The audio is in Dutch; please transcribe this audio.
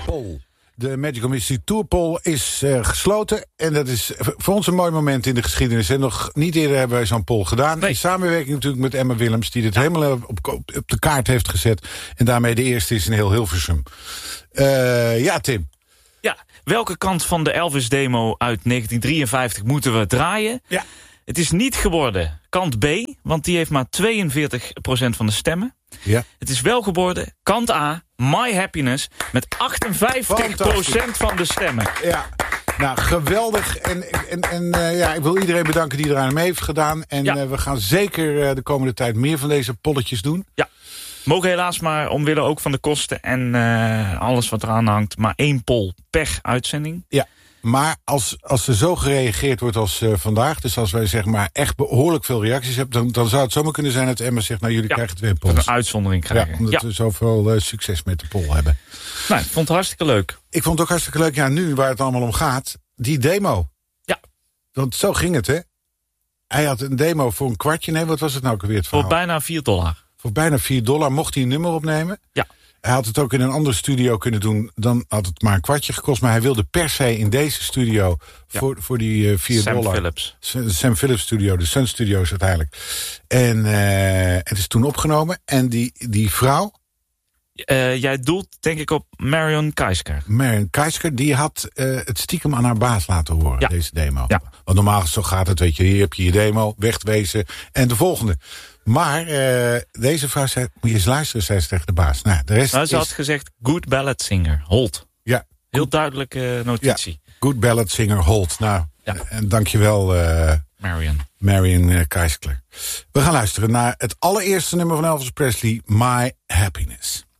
Poll. De Magical Mystery Tour Poll is gesloten. En dat is voor ons een mooi moment in de geschiedenis. En nog niet eerder hebben wij zo'n poll gedaan. Nee. In samenwerking natuurlijk met Emma Willems, die dit helemaal op de kaart heeft gezet. En daarmee de eerste is in heel Hilversum. Ja, Tim. Ja, welke kant van de Elvis-demo uit 1953 moeten we draaien? Ja. Het is niet geworden kant B, want die heeft maar 42% van de stemmen. Ja. Het is wel geworden kant A, My Happiness, met 58% van de stemmen. Ja, nou geweldig. En ja, ik wil iedereen bedanken die eraan mee heeft gedaan. En we gaan zeker de komende tijd meer van deze polletjes doen. Ja. Mogen helaas maar, omwille ook van de kosten en alles wat eraan hangt, maar 1 poll per uitzending. Ja. Maar als er zo gereageerd wordt als vandaag, dus als wij zeg maar echt behoorlijk veel reacties hebben, dan zou het zomaar kunnen zijn dat Emma zegt, nou jullie krijgen 2 polls. Een uitzondering krijgen. Ja, omdat we zoveel succes met de poll hebben. Nou, ik vond het hartstikke leuk. Ik vond het ook hartstikke leuk, ja, nu waar het allemaal om gaat, die demo. Ja. Want zo ging het, hè? Hij had een demo voor een kwartje, nee, wat was het nou ook alweer het verhaal? Voor bijna $4. Voor bijna $4 mocht hij een nummer opnemen. Ja. Hij had het ook in een andere studio kunnen doen. Dan had het maar een kwartje gekost. Maar hij wilde per se in deze studio voor die $4. Sam Phillips. Sam Phillips studio, de Sun Studios uiteindelijk. En het is toen opgenomen. En die vrouw... Jij doelt denk ik op Marion Keisker. Marion Keisker, die had het stiekem aan haar baas laten horen, deze demo. Ja. Want normaal zo gaat het, weet je, hier heb je je demo, wegwezen en de volgende. Maar deze vrouw zei, moet je eens luisteren, zei ze tegen de baas. Nou, de rest ze had gezegd, good ballad singer, hold. Ja. Heel duidelijke notitie. Ja, good ballad singer, hold. Nou, en dankjewel Marion Keisker. We gaan luisteren naar het allereerste nummer van Elvis Presley, My Happiness.